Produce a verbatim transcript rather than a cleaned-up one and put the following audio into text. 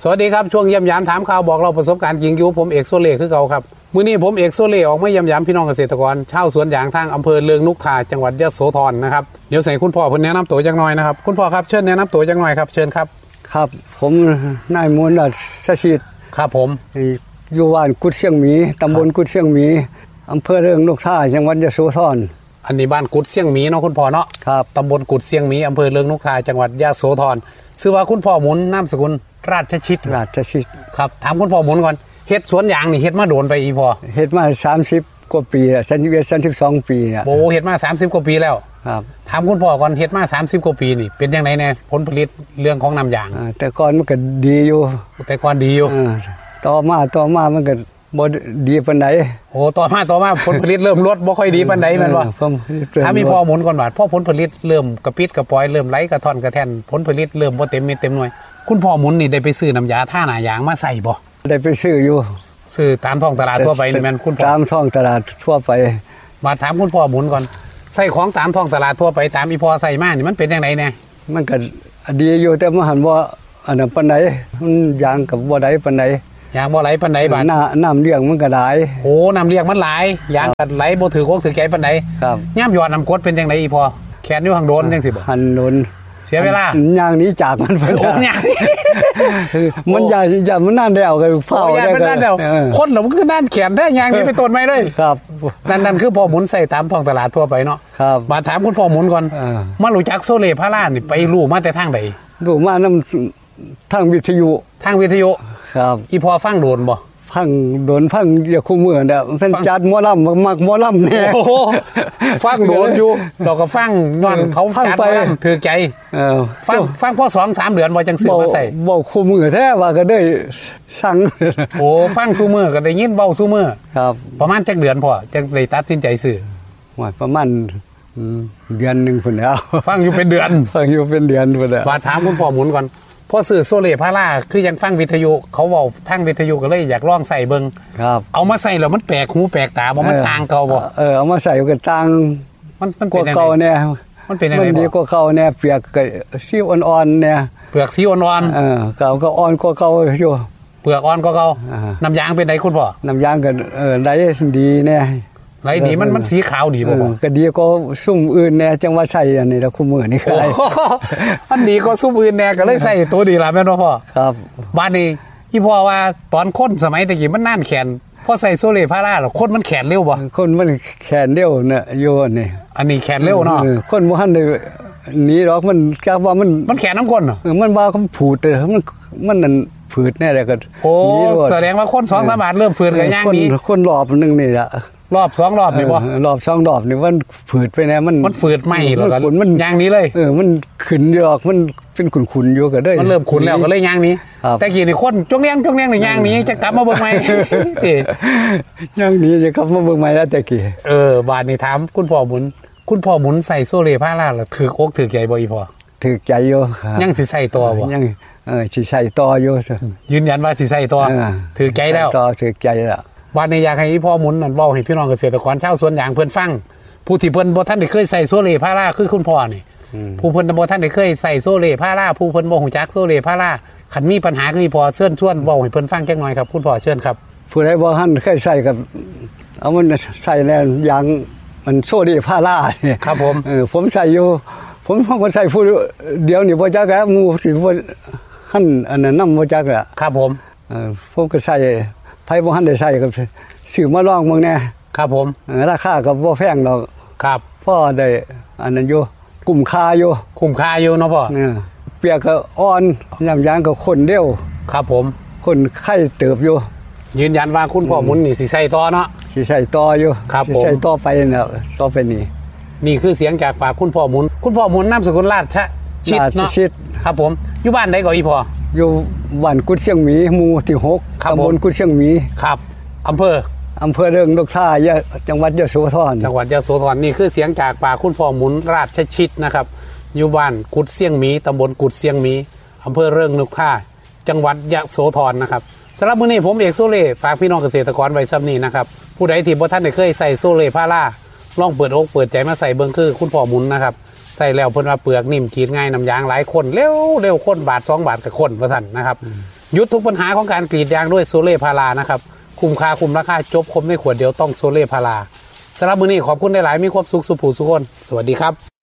สวัสดีครับช่วงเยี่ยมยามถามข่าวบอกเราประสบการณ์จริงอยู่ผมเอกโซเล่คือเก่าครับมื้อนี้ผมเอกโซเล่ออกมาเยี่ยมยามพี่น้องเกษตรกรชาวสวนยางทางอำเภอเลืองนุกทาจังหวัดยะโสธรนะครับเดี๋ยวใส่คุณพ่อเพิ่นแนะนำตัวจักหน่อยนะครับคุณพ่อครับเชิญแนะนำตัวจักหน่อยครับเชิญครับครับผมนายมนต์ชชิครับผมอยู่บ้านกุดเชียงหมีตำบลกุดเชียงหมีอำเภอเลืองนุกทาจังหวัดยะโสธรอันนี้บ้านกุดเชียงหมีเนาะคุณพ่อเนาะครับตำบลกุดเชียงหมีอำเภอเลืองนุกทาจังหวัดยะโสธรชื่อว่าคุณพ่อหมุนนามสกุลราชชิตราชชิตครับถามคุณพ่อหมุนก่อนเฮ็ดสวนยางนี่เฮ็ดมาโดนไปอีพ่อเฮ็ดมาสามสิบกว่าปีแล้วฉันอยู่สามสิบสองปีเนี่ยโอ้เฮ็ดมาสามสิบกว่าปีแล้วครับถามคุณพ่อก่อนเฮ็ดมาสามสิบกว่าปีนี่เป็นจังได๋แน่ผลผลิตเรื่องของน้ำยางแต่ก่อนมันก็ดีอยู่แต่ก่อนดีอยู่ต่อมาต่อมามันก็บ่ดีปานใดโอ้ต่อมาต่อมาผลผลิตเริ่มลดบ่ค่อยดีปานใดแม่นบ่ถ้ามีพ่อหมุนก่อนว่าพอผลผลิตเริ่มกระปิดกระปอยเริ่มไหลกระท่อนกระแท่นผลผลิตเริ่มบ่เต็มเม็ดเต็มหน่วยคุณพ่อหมุนนี่ได้ไปซื้อน้ำยาท่าหน้ายางมาใส่บ่ได้ไปซื้ออยู่ซื้อตามท้องตลาดทั่วไปนี่แม่นคุณพ่อตามท้องตลาดทั่วไปมาถามคุณพ่อหมุนก่อนใส่ของตามท้องตลาดทั่วไปตามอีพ่อใส่มานี่มันเป็นจังได๋แน่มันก็ดีอยู่แต่มันหันบ่อันนั้นปานใดมันยางกับบ่ได้ปานใดยางบ่ไหลปานใดบาดน้าน้ำเลี้ยงมันก็หลายโอ้น้ำเลี้ยงมันหลายยางก็ไหลบ่ถือโคกถือใจปานใดครับย่ำยอดน้ำกรดเป็นจังไดอีพ่อแขนอยู่ข้างโดนจังสิบ่หันโดนเสียเวลาย่างนี้จากมันไปโอ้ย่างมันใหญ่ใหญ่มันนั่นเดียวกันเฝ้าได้กันนั่นเดียวคนหลงคือนั่นแขนแท้ย่างนี้ไปต้นไม้เลยครับนั่นนั่นคือพ่อหมุนใส่ตามท้องตลาดทั่วไปเนาะครับมาถามคุณพ่อหมุนก่อนมารู้จักโซเล่พารานี่ไปรู้มาแต่ทางใดรู้มานำทางวิทยุทางวิทยุครับอีพ่อฟังโดนบ่ฟังโดนฟังอย่าคู่มือเนี่ยเพิ่นจัดหมอลำมักหมอลำเนี่ยโอ้ฟังโดนอยู่เราก็ฟังย้อนเขาจัดหมอลำถือใจเออฟังฟังพอ สองสาม เดือนบ่จังซื้อมาใส่บ่คู่มือแท้ว่าก็ได้สั่งโอ้ฟังซุมื้อก็ได้ยินเว้าซุมื้อครับประมาณจักเดือนพ่อจังได้ตัดสินใจซื้อว่าประมาณเดือนนึงพุ่นแล้วฟังอยู่เป็นเดือนฟังอยู่เป็นเดือนพุ่นแล้วว่าถามคุณพ่อหมุนก่อนพอซื้อโซเล่พาราคือยังฟังวิทยุเขาเว้าทางวิทยุก็เลยอยากลองใส่เบิ่งครับเอามาใส่แล้วมันแปลกหูแปลกตาบ่มันต่างเก่าบ่เออเอามาใส่ก็ต่างมันมันเป็นเก่าแน่มันเป็นจังได๋มันดีกว่าเก่าแน่เปียกก็สีอ่อนๆแน่เปลือกสีอ่อนๆเออเก่าก็อ่อนกว่าเก่าอยู่เปลือกอ่อนกว่าเก่าน้ำยางเป็นไดคุณพ่อน้ำยางก็เออได้ดีแน่ไหลดีมันมันสีขาวดีบ่บ่ก็ดีกว่าซุ่มอื่นแน่จังว่าใส่อันนี้แล้วคู่มื้อนี้ก็ได้มันดีกว่าซุ่มอื่นแน่ก็เลยใส่ตัวดีล่ะแม่นบ่พ่อครับบ้านนี้อีพ่อว่าตอนคนสมัยตะกี้มันน่านแขนพอใส่โซเล่พาราแล้วคนมันแขนเร็วบ่คนมันแขนเร็วน่ะอยู่นี่อันนี้แขนเร็วเนาะคนบ่ทันได้หนีดอกมันจักว่ามันมันแขนน้ำก้นเหรอมันว่าเขาผูดมันมันนั่นผืดแน่เลยก็โอ้แสดงว่าคน สองสาม บาทเริ่มฝืดกันย่างนี้คนคนรอบนึงนี่ล่ะรอบสองรอบนี่บ่รอบสองรอบนี่มันฝืดไปแน่มันมันฝืดไหมแล้วก็ย่างนี้เลยเออมันขึ้นอยู่ดอกมันเป็นขุ่นๆอยู่ก็ได้มันเริ่มขุ่นแล้วก็เลยย่างนี้แต่กี้นี่คนจ้องเลี้ยงจ้องเลี้ยงนี่ย่างนี้จะกลับมาเบิ่งใหม่ย่างนี้จะกลับมาเบิ่งใหม่แล้วแต่กี้เออบาดนี้ถามคุณพ่อหมุนคุณพ่อหมุนใส่โซเล่พาราแล้วถืออกถือใจบ่อีพ่อถือใจอยู่ยังสิใส่ต่อบ่ยังเออสิใส่ต่ออยู่ยืนยันว่าสิใส่ต่อถือใจแล้วต่อถือใจแล้วบาดนี้อยากให้อีพ่อหมุนนั่นเว้าให้พี่น้องเกษตรกรชาวสวนยางเพิ่นฟังผู้ที่เพิ่นบ่ทันได้เคยใส่โซเล่พาราคือคุณพ่อนี่ผู้เพิ่นบ่ทันได้เคยใส่โซเล่พาราผู้เพิ่นบ่ฮู้จักโซเล่พาราคันมีปัญหาคือพ่อเชิญชวนเว้าให้เพิ่นฟังจักหน่อยครับคุณพ่อเชิญครับผู้ใดบ่ทันเคยใส่กับเอามันใส่แนวอย่างมันโซเล่พาราเนี่ยครับผมเออผมใส่อยู่ผมก็ใส่ผู้เดียวนี่บ่จักแล้วหมู่สิบ่หั่นอันนั้นนำบ่จักอ่ะครับผมเออผมก็ใส่ไผบ่ทันได้ใส่ก็ซื้อมาลองเบิ่งแน่ครับผมราคาก็บ่แพงดอกครับพอได้อันนั้นอยู่คุ้มค่าอยู่คุ้มค่าอยู่เนาะพ่อเออเปียกก็อ่อนย่ำยางก็ข้นเร็วครับผมข้นไข่เติบอยู่ยืนยันว่าคุณพ่อหมุนนี่สิใส่ต่อเนาะสิใส่ต่ออยู่ครับผมใส่ต่อไปน่ะต่อไปนี่นี่คือเสียงจากปากคุณพ่อหมุนคุณพ่อหมุนนามสกุลราชชิดเนาะครับผมอยู่บ้านใดก่ออีพ่ออยู่บ้านกุดเชียงหมีหมู่ที่หกตำบลกุดเชียงหมีครับอำเภออำเภอเรืองนกท่าจังหวัดยะโสธรจังหวัดยะโสธรนี่คือเสียงจากปากคุณพ่อหมุนราชชิดนะครับอยู่บ้านกุดเชียงหมีตำบลกุดเชียงหมีอำเภอเรืองนกท่าจังหวัดยะโสธรนะครับสำหรับมื้อนี้ผมเอกโซเล่ฝากพี่น้องเกษตรกรไว้ซ้ำนี้นะครับผู้ใดที่บ่ทันได้เคยใส่โซเล่พาราลองเปิดอกเปิดใจมาใส่เบิ่งคือคุณพ่อหมุนนะครับใส่แล้วเพิ่นว่าเปลือกนิ่มกรีดง่ายน้ำยางหลายคนเร็วเร็วคนบาทสองบาทกับคนว่าซั่นนะครับยุดทุกปัญหาของการกรีดยางด้วยโซเล่พารานะครับคุ้มค่าคุ้มราคาจบคมในขวดเดียวต้องโซเล่พาราสำหรับมื้อนี้ขอบคุณหลายๆมีความสุขสุขผู้สุขคนสวัสดีครับ